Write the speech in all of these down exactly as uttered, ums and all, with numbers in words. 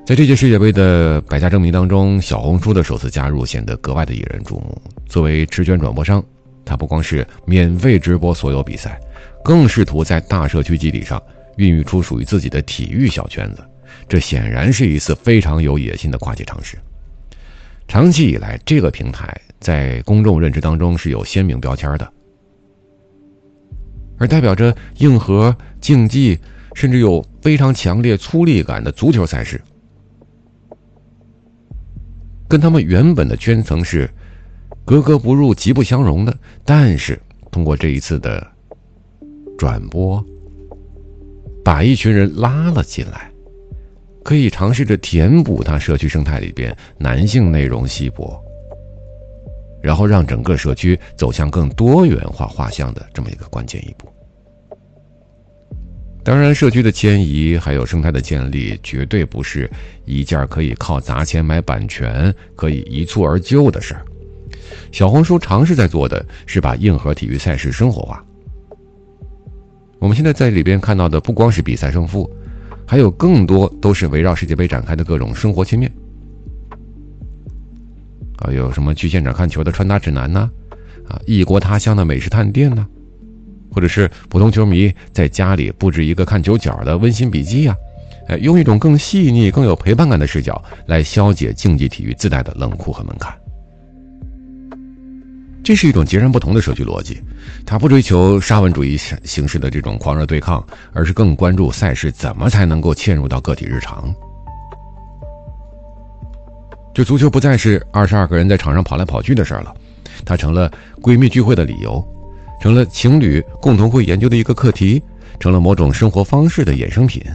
在这届世界杯的百家争鸣当中，小红书的首次加入显得格外的引人注目。作为持权转播商，它不光是免费直播所有比赛，更试图在大社区基地上孕育出属于自己的体育小圈子。这显然是一次非常有野心的跨界尝试。长期以来，这个平台在公众认知当中是有鲜明标签的，而代表着硬核、竞技，甚至有非常强烈粗粝感的足球赛事，跟他们原本的圈层是格格不入、极不相容的。但是通过这一次的转播，把一群人拉了进来，可以尝试着填补它社区生态里边男性内容稀薄，然后让整个社区走向更多元化画像的这么一个关键一步。当然，社区的迁移还有生态的建立，绝对不是一件可以靠砸钱买版权可以一蹴而就的事儿。小红书尝试在做的是把硬核体育赛事生活化。我们现在在里边看到的不光是比赛胜负，还有更多都是围绕世界杯展开的各种生活切面。啊，有什么去现场看球的穿搭指南呢？啊，异国他乡的美食探店呢？或者是普通球迷在家里布置一个看球角的温馨笔记啊，哎，用一种更细腻、更有陪伴感的视角来消解竞技体育自带的冷酷和门槛。这是一种截然不同的社区逻辑，它不追求沙文主义形式的这种狂热对抗，而是更关注赛事怎么才能够嵌入到个体日常。这足球不再是二十二个人在场上跑来跑去的事儿了，它成了闺蜜聚会的理由，成了情侣共同会研究的一个课题，成了某种生活方式的衍生品。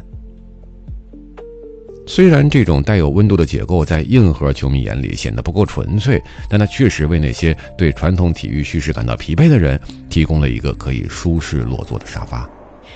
虽然这种带有温度的解构在硬核球迷眼里显得不够纯粹，但它确实为那些对传统体育叙事感到疲惫的人提供了一个可以舒适落座的沙发。